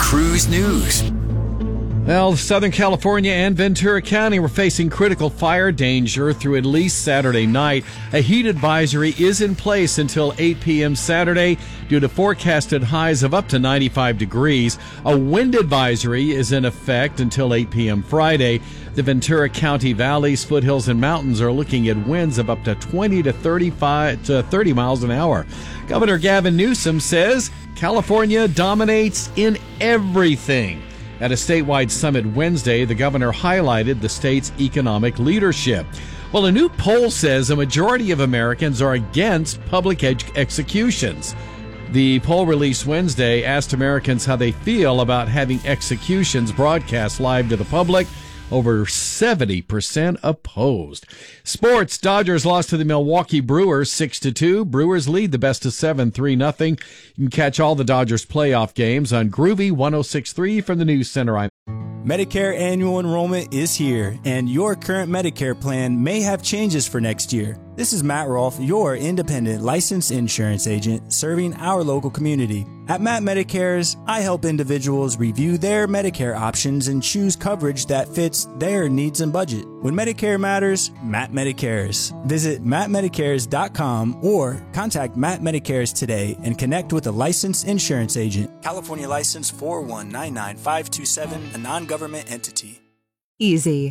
Cruise News. Well, Southern California and Ventura County were facing critical fire danger through at least Saturday night. A heat advisory is in place until 8 p.m. Saturday due to forecasted highs of up to 95 degrees. A wind advisory is in effect until 8 p.m. Friday. The Ventura County valleys, foothills, and mountains are looking at winds of up to 20 to 30 miles an hour. Governor Gavin Newsom says California dominates in everything. At a statewide summit Wednesday, the governor highlighted the state's economic leadership. Well, a new poll says a majority of Americans are against public executions. The poll released Wednesday asked Americans how they feel about having executions broadcast live to the public. Over 70% opposed. Sports, Dodgers lost to the Milwaukee Brewers 6-2. Brewers lead the best of 7, 3-0. You can catch all the Dodgers playoff games on Groovy 106.3 from the News Center. Medicare annual enrollment is here, and your current Medicare plan may have changes for next year. This is Matt Rolfe, your independent licensed insurance agent serving our local community. At Matt Medicares, I help individuals review their Medicare options and choose coverage that fits their needs and budget. When Medicare matters, Matt Medicares. Visit mattmedicares.com or contact Matt Medicares today and connect with a licensed insurance agent. California License 4199527, a non-government entity. Easy.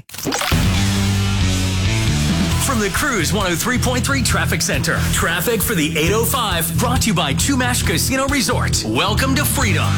From the Cruise 103.3 Traffic Center. Traffic for the 805 brought to you by Chumash Casino Resort. Welcome to freedom.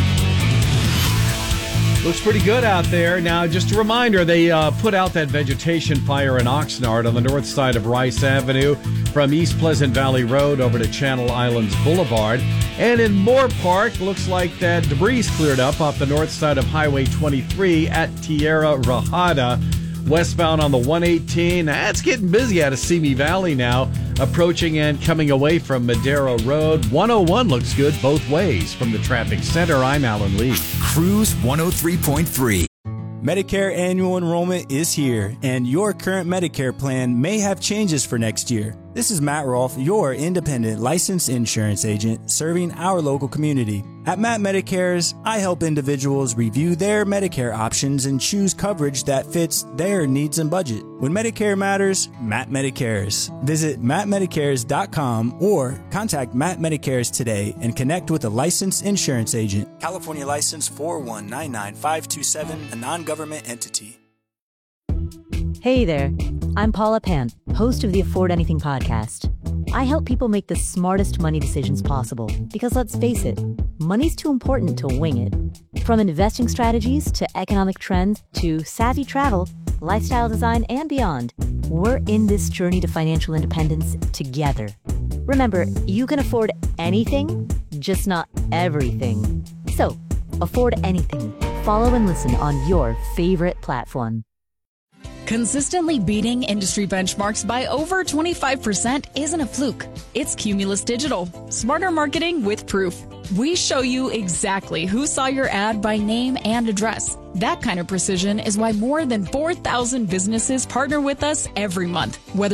Looks pretty good out there. Now, just a reminder, they put out that vegetation fire in Oxnard on the north side of Rice Avenue from East Pleasant Valley Road over to Channel Islands Boulevard. And in Moore Park, looks like that debris cleared up off the north side of Highway 23 at Tierra Rajada. Westbound on the 118, that's getting busy out of Simi Valley now, approaching and coming away from Madero Road. 101 looks good both ways. From the traffic center, I'm Alan Lee. Cruise 103.3. Medicare annual enrollment is here, and your current Medicare plan may have changes for next year. This is Matt Rolfe, your independent licensed insurance agent serving our local community. At Matt Medicares, I help individuals review their Medicare options and choose coverage that fits their needs and budget. When Medicare matters, Matt Medicares. Visit mattmedicares.com or contact Matt Medicares today and connect with a licensed insurance agent. California License 4199527, a non-government entity. Hey there, I'm Paula Pant, host of the Afford Anything podcast. I help people make the smartest money decisions possible because, let's face it, money's too important to wing it. From investing strategies to economic trends to savvy travel, lifestyle design, and beyond, we're in this journey to financial independence together. Remember, you can afford anything, just not everything. So, afford anything. Follow and listen on your favorite platform. Consistently beating industry benchmarks by over 25% isn't a fluke. It's Cumulus Digital. Smarter marketing with proof. We show you exactly who saw your ad by name and address. That kind of precision is why more than 4,000 businesses partner with us every month, whether